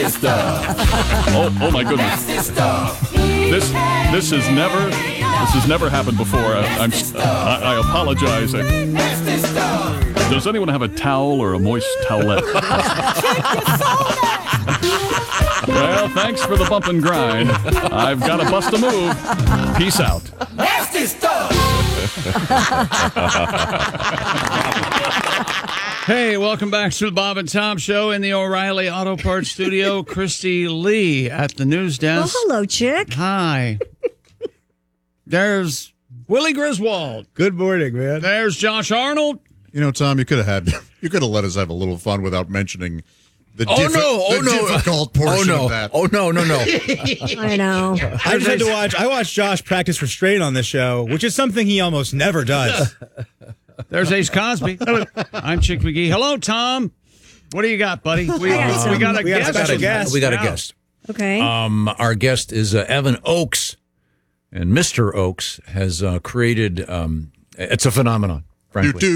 Oh my goodness. This has never happened before. I apologize. Does anyone have a towel or a moist towelette? Well, thanks for the bump and grind. I've got to bust a move. Peace out. Nasty stuff. Hey, welcome back to the Bob and Tom Show in the O'Reilly Auto Parts Studio. Christy Lee at the news desk. Oh, hello, chick. Hi. There's Willie Griswold. Good morning, man. There's Josh Arnold. You know, Tom, you could have let us have a little fun without mentioning the difficult portion of that. Oh, no. I know. I just had to watch. I watched Josh practice restraint on this show, which is something he almost never does. There's Ace Cosby. I'm Chick McGee. Hello, Tom. What do you got, buddy? We got a guest. We got a guest. Okay. Our guest is Evan Oakes, and Mr. Oakes has created. It's a phenomenon, frankly.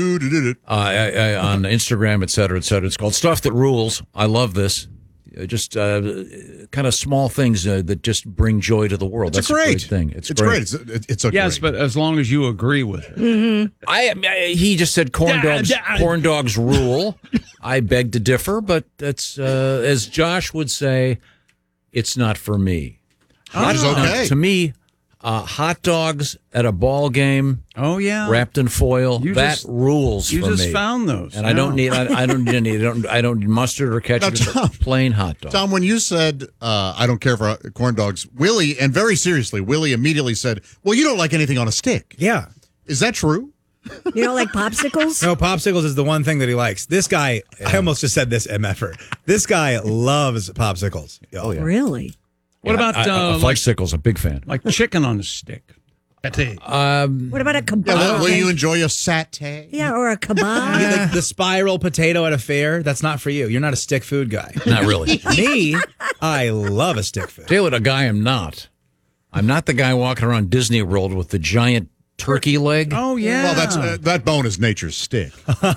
On Instagram, et cetera, et cetera. It's called Stuff That Rules. I love this. Just kind of small things that just bring joy to the world. That's a great thing. It's great. It's yes, but as long as you agree with it. Mm-hmm. He just said corn dogs rule. I beg to differ, but that's as Josh would say, it's not for me. Which is okay. To me, hot dogs at a ball game. Oh yeah, wrapped in foil. That rules for me. You just found those, and I don't need mustard or ketchup. Now, Tom, plain hot dog. Tom, when you said I don't care for corn dogs, Willie, and very seriously, Willie immediately said, "Well, you don't like anything on a stick." Yeah, is that true? You don't like popsicles? No, popsicles is the one thing that he likes. This guy, I almost just said this MFer. This guy loves popsicles. Oh yeah, really? What about fudgesicles? A big fan. Like chicken on a stick. What about a kebab? Yeah, will you enjoy a satay? Yeah, or a kebab. Like the spiral potato at a fair, that's not for you. You're not a stick food guy. Not really. Me, I love a stick food. Tell you what, a guy I'm not. I'm not the guy walking around Disney World with the giant turkey leg. Oh yeah. Well, that bone is nature's stick.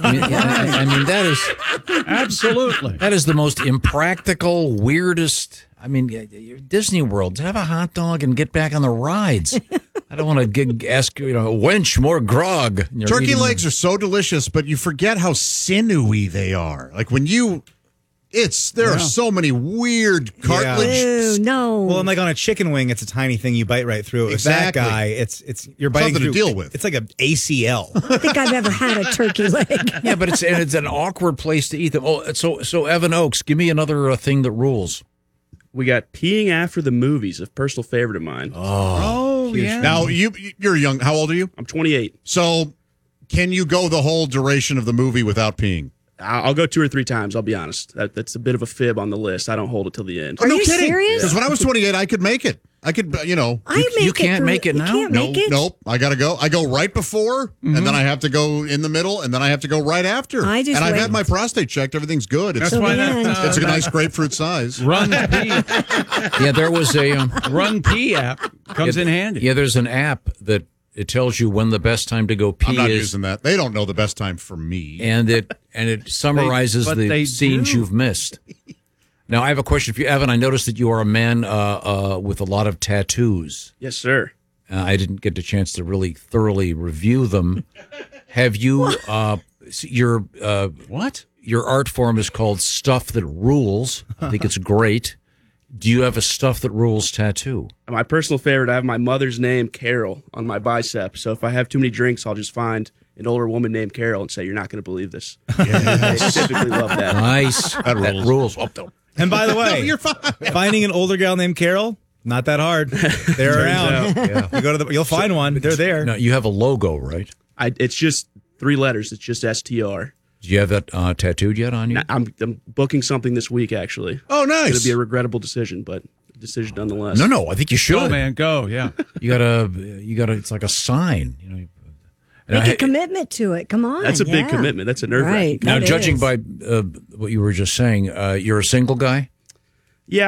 I mean that is absolutely. That is the most impractical, weirdest. I mean, Disney World, have a hot dog and get back on the rides. I don't want to ask wench, more grog. Turkey legs are so delicious, but you forget how sinewy they are. Like when there are so many weird cartilage. Ew, no. Well, and like on a chicken wing, it's a tiny thing you bite right through. Exactly. With that guy, it's you're biting something through. to deal with. It's like an ACL. I don't think I've ever had a turkey leg. Yeah, but it's an awkward place to eat them. Oh, so Evan Oakes, give me another thing that rules. We got peeing after the movies, a personal favorite of mine. Oh yeah. Now you're young. How old are you? I'm 28. So can you go the whole duration of the movie without peeing? I'll go 2 or 3 times. I'll be honest. That's a bit of a fib on the list. I don't hold it till the end. Are you serious? Because when I was 28, I could make it. I could, You can't make it now? You can't make it? Nope. I got to go. I go right before, and then I have to go in the middle, and then I have to go right after. I've had my prostate checked. Everything's good. It's That's why it's a nice grapefruit size. Run Pee. Yeah, there was a Run Pee app comes in handy. Yeah, there's an app that it tells you when the best time to go pee I'm not is. using that. They don't know the best time for me. And it summarizes the scenes you've missed. Now, I have a question for you, Evan. I noticed that you are a man with a lot of tattoos. Yes, sir. I didn't get the chance to really thoroughly review them. Have you? What? Your art form is called Stuff That Rules. I think it's great. Do you have a Stuff That Rules tattoo? My personal favorite, I have my mother's name, Carol, on my bicep. So if I have too many drinks, I'll just find an older woman named Carol and say, "You're not going to believe this." Yes. They typically love that. Nice. That rules. And by the way, you're fine. Finding an older gal named Carol, not that hard. They're around. Yeah. You go to you'll find one. They're there. Now, you have a logo, right? It's just 3 letters. It's just STR. Do you have that tattooed yet on you? I'm booking something this week, actually. Oh, nice. It's going to be a regrettable decision, but a decision nonetheless. No. I think you should. Go, man. Go. Yeah. You gotta. It's like a sign. Make a commitment to it. Come on. That's a big commitment. That's a nerve-wracking. Right. Now, That judging is. by what you were just saying, you're a single guy?